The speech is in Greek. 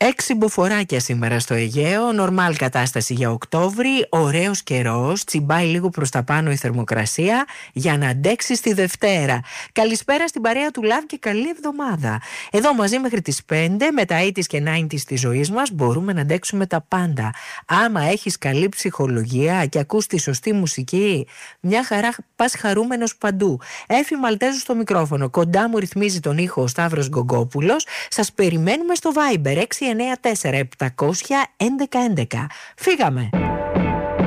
6 μποφόράκια σήμερα στο Αιγαίο, νορμάλ κατάσταση για Οκτώβρη, ωραίος καιρός, τσιμπάει λίγο προς τα πάνω η θερμοκρασία για να αντέξει τη Δευτέρα. Καλησπέρα στην παρέα του Λαβ και καλή εβδομάδα. Εδώ μαζί μέχρι τις 5 με τα 80s και 90s της ζωής μας μπορούμε να αντέξουμε τα πάντα. Άμα έχεις καλή ψυχολογία και ακούς τη σωστή μουσική, μια χαρά πας χαρούμενος παντού. Έφη Μαλτέζου στο μικρόφωνο, κοντά μου ρυθμίζει τον ήχο ο Σταύρος Γκογκόπουλος. Σας περιμένουμε στο Viber 694 700 1111. Φύγαμε!